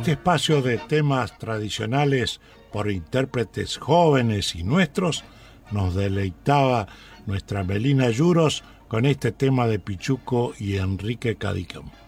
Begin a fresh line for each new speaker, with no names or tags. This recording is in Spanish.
este espacio de temas tradicionales por intérpretes jóvenes y nuestros, nos deleitaba nuestra Melina Yuros con este tema de Pichuco y Enrique Cadícamo.